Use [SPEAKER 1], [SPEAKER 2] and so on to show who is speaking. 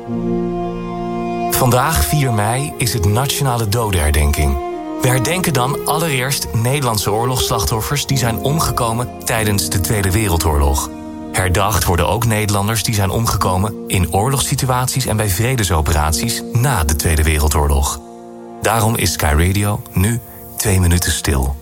[SPEAKER 1] Vandaag, 4 mei, is het Nationale Dodenherdenking. We herdenken dan allereerst Nederlandse oorlogsslachtoffers die zijn omgekomen tijdens de Tweede Wereldoorlog. Herdacht worden ook Nederlanders die zijn omgekomen in oorlogssituaties en bij vredesoperaties na de Tweede Wereldoorlog. Daarom is Sky Radio nu 2 minuten stil.